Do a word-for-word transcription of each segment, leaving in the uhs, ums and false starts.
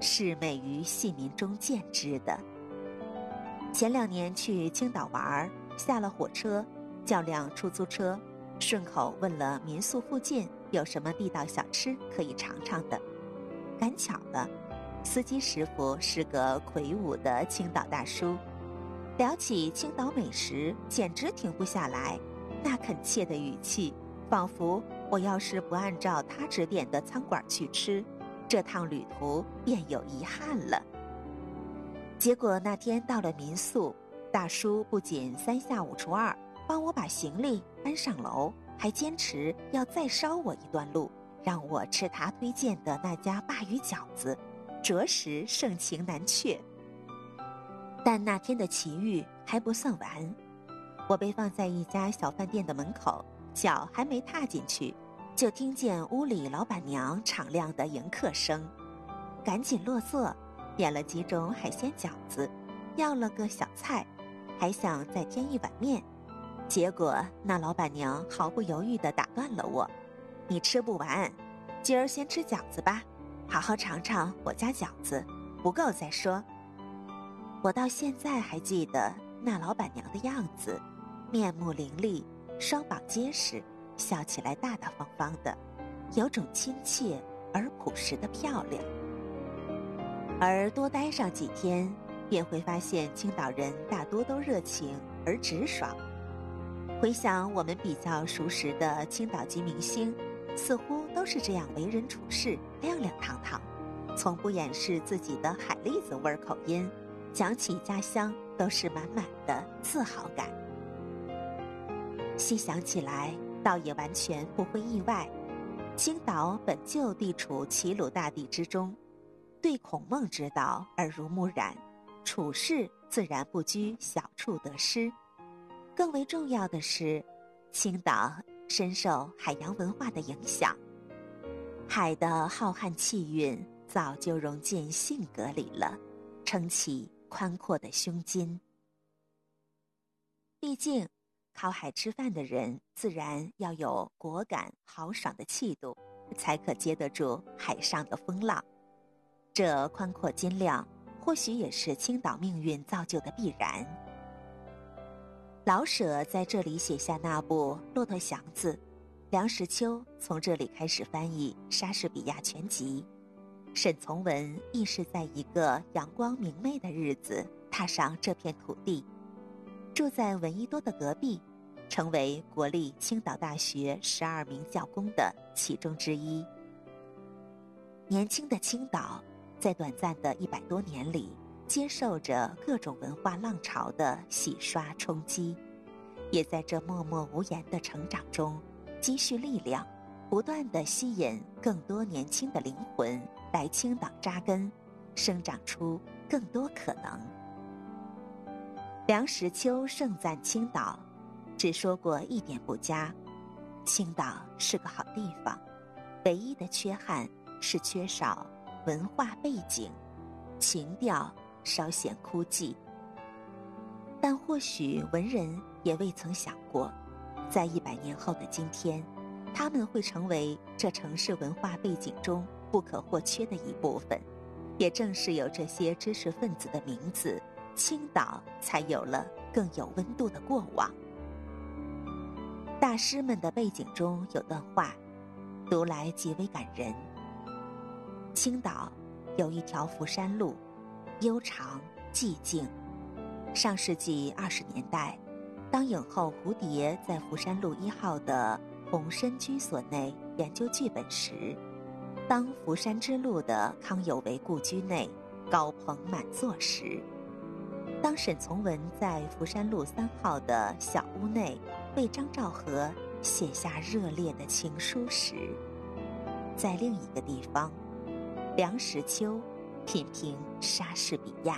是美于戏民中见之的。前两年去青岛玩，下了火车，叫辆出租车，顺口问了民宿附近有什么地道小吃可以尝尝的。赶巧了，司机师傅是个魁梧的青岛大叔，聊起青岛美食简直停不下来，那恳切的语气，仿佛我要是不按照他指点的餐馆去吃，这趟旅途便有遗憾了。结果那天到了民宿，大叔不仅三下五除二帮我把行李搬上楼，还坚持要再捎我一段路，让我吃他推荐的那家鲅鱼饺子，着实盛情难却。但那天的奇遇还不算完，我被放在一家小饭店的门口，脚还没踏进去，就听见屋里老板娘敞亮的迎客声，赶紧落座，点了几种海鲜饺子，要了个小菜，还想再添一碗面。结果那老板娘毫不犹豫地打断了我，你吃不完，今儿先吃饺子吧，好好尝尝我家饺子，不够再说。我到现在还记得那老板娘的样子，面目伶俐，双膀结实，笑起来大大方方的，有种亲切而朴实的漂亮。而多待上几天，便会发现青岛人大多都热情而直爽。回想我们比较熟识的青岛籍明星，似乎都是这样为人处事，亮亮堂堂，从不掩饰自己的海蛎子味口音，讲起家乡都是满满的自豪感。细想起来，倒也完全不会意外。青岛本就地处齐鲁大地之中，对孔孟之道耳濡目染，处事自然不拘小处得失。更为重要的是，青岛深受海洋文化的影响，海的浩瀚气韵早就融进性格里了，撑起宽阔的胸襟。毕竟靠海吃饭的人自然要有果敢豪爽的气度，才可接得住海上的风浪。这宽阔襟量或许也是青岛命运造就的必然。老舍在这里写下那部《骆驼祥子》，梁实秋从这里开始翻译莎士比亚全集，沈从文亦是在一个阳光明媚的日子踏上这片土地，住在闻一多的隔壁，成为国立青岛大学十二名教工的其中之一。年轻的青岛在短暂的一百多年里，接受着各种文化浪潮的洗刷冲击，也在这默默无言的成长中积蓄力量，不断地吸引更多年轻的灵魂来青岛扎根，生长出更多可能。梁实秋盛赞青岛，只说过一点不佳：青岛是个好地方，唯一的缺憾是缺少文化背景，情调稍显枯寂。但或许文人也未曾想过，在一百年后的今天，他们会成为这城市文化背景中不可或缺的一部分。也正是有这些知识分子的名字，青岛才有了更有温度的过往。大师们的背景中有段话，读来极为感人。青岛有一条福山路，悠长寂静。上世纪二十年代，当影后蝴蝶在福山路一号的红参居所内研究剧本时，当福山之路的康有为故居内高朋满座时，当沈从文在福山路三号的小屋内为张兆和写下热烈的情书时，在另一个地方，梁实秋品评莎士比亚。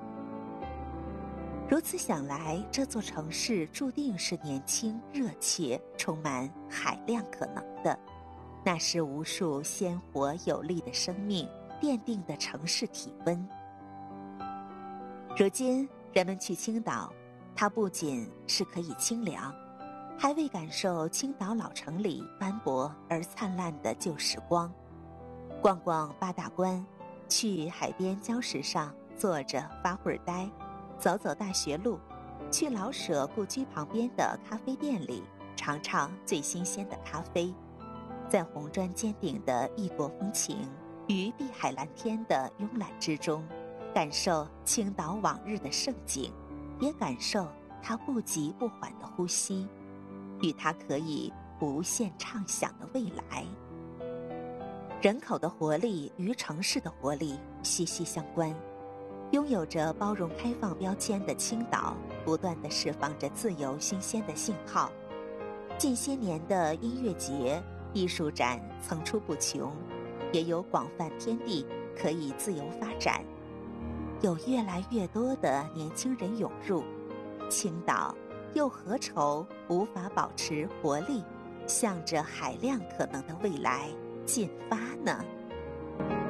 如此想来，这座城市注定是年轻、热切、充满海量可能的。那是无数鲜活有力的生命奠定的城市体温。如今人们去青岛，它不仅是可以清凉，还未感受青岛老城里斑驳而灿烂的旧时光。逛逛八大关， 去海边礁石上坐着发会儿呆，走走大学路，去老舍故居旁边的咖啡店里尝尝最新鲜的咖啡，在红砖尖顶的异国风情与碧海蓝天的慵懒之中，感受青岛往日的盛景，也感受它不急不缓的呼吸，与它可以无限畅想的未来。人口的活力与城市的活力息息相关，拥有着包容开放标签的青岛，不断地释放着自由新鲜的信号。近些年的音乐节、艺术展层出不穷，也有广泛天地可以自由发展。有越来越多的年轻人涌入，青岛又何愁无法保持活力，向着海量可能的未来进发呢？